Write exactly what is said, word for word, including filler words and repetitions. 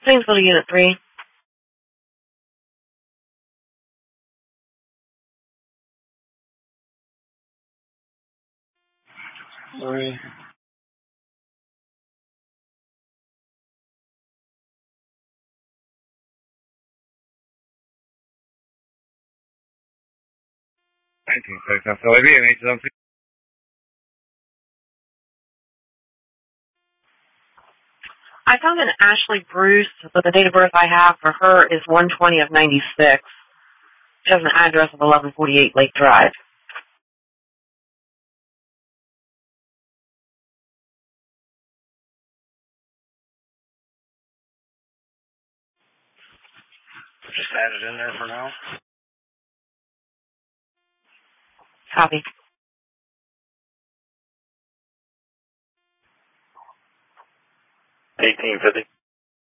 Plainsville to Unit three. Three. nineteen seconds. So maybe an H something. I found an Ashley Bruce, but the date of birth I have for her is one twenty of ninety-six. She has an address of eleven forty-eight Lake Drive. Just add it in there for now. Copy. eighteen fifty.